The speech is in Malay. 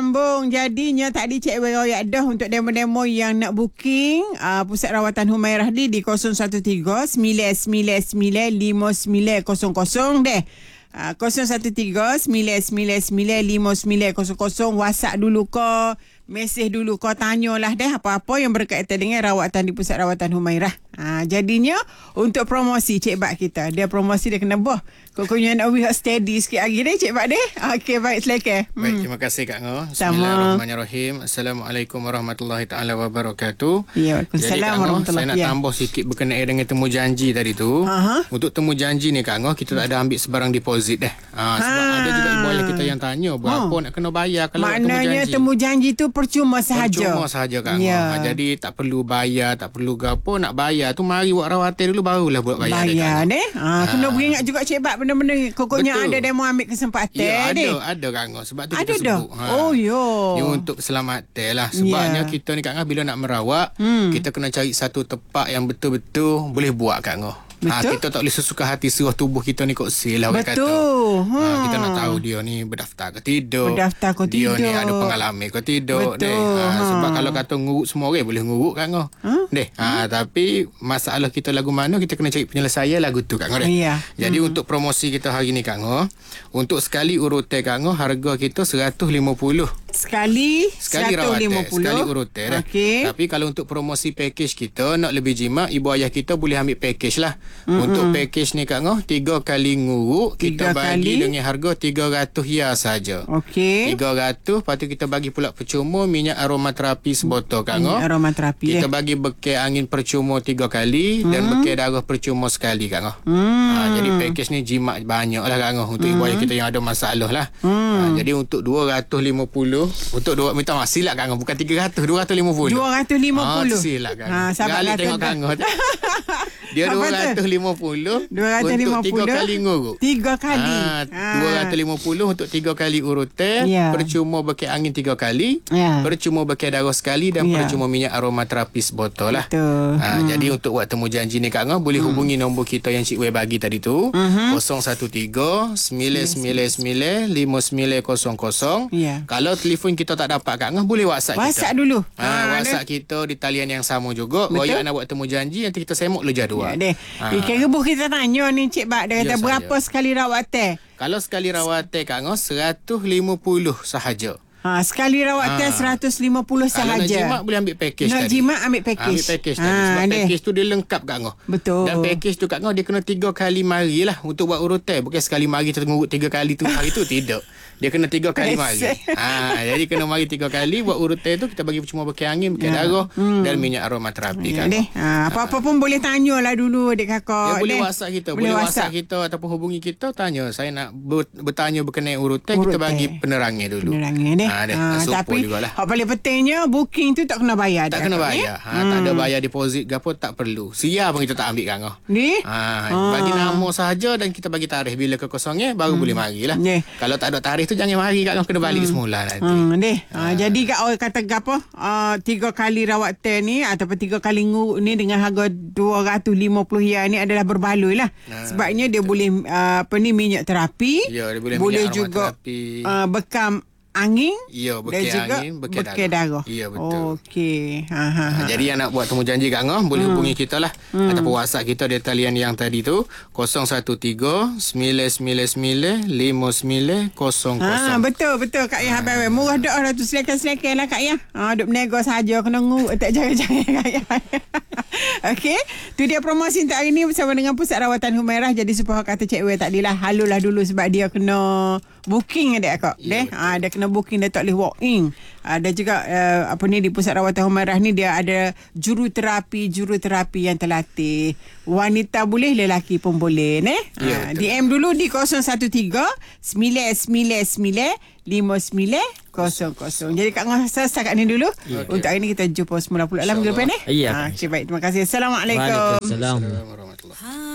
sambung. Jadinya tadi Cik Royak dah untuk demo-demo yang nak booking pusat rawatan Humairah di 013-999-5900 deh. 013-999-5900. WhatsApp dulu ko, mesej dulu ko, tanyalah deh apa-apa yang berkaitan dengan rawatan di pusat rawatan Humairah. Jadinya untuk promosi Cik Bak kita, dia promosi dia kena boh. Kokoknya nak we steady sikit lagi deh Cik Bak deh. Okey, baik, silakan. Baik, terima kasih Kak Ngo. Bismillahirrahmanirrahim. Assalamualaikum warahmatullahi taala wabarakatuh. Ya, Waalaikumsalam warahmatullahi. Saya nak tambah sikit berkenaan dengan temu janji tadi tu. Untuk temu janji ni Kak Ngo, kita tak ada ambil sebarang deposit dah. Sebab ada juga ibu ayah kita yang tanya berapa nak kena bayar kalau maknanya temu janji tu percuma sahaja. Percuma sahaja Kak Ngo. Jadi tak perlu bayar, tak perlu gapo, nak bayar tu mari buat rawatan dulu barulah buat bayar deh. Kena beringat juga Cik Bak benda-benda kokoknya ada demo ambil kesempatan deh. Ada Kak Ngo. Sebab tu kita sebut. Oh yo. Ini untuk keselamatan lah. Sebabnya kita ni Kak Ngo bila nak merawat, kita kena cari satu tempat yang betul-betul boleh buat Kak Ngo. Kita tak boleh sesuka hati suruh tubuh kita ni kok silah orang kata. Kita nak tahu dia ni berdaftar ke tidak. Dia ni ada pengalaman ke tidak. Sebab kalau kata nguruk semua orang boleh nguruk Kak Ngo. Tapi masalah kita lagu mana, kita kena cari penyelesaian lagu tu Kak Ngo. Jadi untuk promosi kita hari ni Kak Ngo, untuk sekali urutan Kak Ngo, harga kita 150. Sekali rawatan, sekali urutan. Tapi kalau untuk promosi package kita nak lebih jimat, ibu ayah kita boleh ambil package lah. Untuk package ni Kak Ngo, 3 kali nguruk kita bagi dengan harga 300 ya saja. 300, lepas tu kita bagi pula percuma minyak aromaterapi sebotol Kak Ngo. Kita bagi bekal angin percuma 3 kali dan bekal darah percuma sekali Kak Ngo. Jadi package ni jimat banyak lah Kak Ngo untuk ibu ayah kita yang ada masalah lah. Jadi untuk 250, untuk minta maaf silap Kak Ngo, bukan 300, 250. Silap Kak Ngo. Galik tengok Kak Ngo. Dia 250 untuk 3 kali nguruk. 3 kali. 250 untuk 3 kali urutan. Percuma bekal angin 3 kali. Percuma bekal darah sekali dan percuma minyak aromaterapi sebotol lah. Jadi untuk buat temu janji ni Kak Ngo, boleh hubungi nombor kita yang Cik Wei bagi tadi tu. 013-999-5900. Kalau telefon kita tak dapat Kak Ngo, boleh WhatsApp kita. WhatsApp dulu. WhatsApp kita di talian yang sama juga. Royak nak buat temu janji, nanti kita semok le jadual. Ikan rebus kita tanya ni Cik Bak, dia kata berapa sekali rawatan? Kalau sekali rawatan Kak Ngo, 150 sahaja. Sekali rawatan 150 sahaja. Kalau nak jimat boleh ambil package tadi. Nak jimat ambil package. Tadi. Sebab package tu dia lengkap Kak Ngo. Betul. Dan package tu Kak Ngo, dia kena 3 kali mari lah untuk buat urutan. Bukan sekali mari kita ngurut 3 kali tu hari tu. Tidak. Dia kena 3 kali mari. Jadi kena mari 3 kali. Buat urutan tu kita bagi cuma bekal angin, bekal darah dan minyak aromaterapi Kak Ngo. Apa-apa pun boleh tanyalah dulu adik kakak. Boleh WhatsApp kita. Boleh WhatsApp kita ataupun hubungi kita. Tanya. Saya nak bertanya berkenaan urutan. Kita bagi penerangan dulu. Tapi hak paling pentingnya booking tu tak kena bayar. Tak kena bayar. Tak ada bayar deposit gapo, tak perlu. Siar pun kita tak ambil Kak Ngo. Bagi nama sahaja dan kita bagi tarikh bila kekosongnya baru boleh marilah. Kalau tak ada tarikh tu jangan mari Kak Ngo, kena balik semula nanti. Jadi Kak orang kata gapo 3 kali rawatan ni ataupun 3 kali nguruk ni dengan harga 250 ya ni adalah berbaloi lah. Sebabnya dia boleh minyak terapi. Dia boleh juga bekam angin dan juga bekal darah. Ya, betul. Okey. Jadi yang nak buat temu janji Kak Ngo, boleh hubungi kita lah ataupun WhatsApp kita di talian yang tadi tu 013-999-5900. Betul Kak Ya. Murah dak lah tu, silakan lah Kak Ya. Duk menego saja, kena nguruk tak jangan Kak Ya. Okey, tu dia promosi untuk hari ni bersama dengan Pusat Rawatan Humairah. Jadi supaya kata Cik Wei tadilah, halulah dulu sebab dia kena booking adik Kak. Dia kena booking, dia tak boleh walk in. Ada juga di Pusat Rawatan Humairah ni dia ada juruterapi yang terlatih. Wanita boleh, lelaki pun boleh DM dulu di 013-999-5900. Jadi Kak Ngo setakat ni dulu. Untuk hari ni kita jumpa semula pula dalam minggu depan. Baik, terima kasih. Assalamualaikum. Waalaikumsalam warahmatullahi.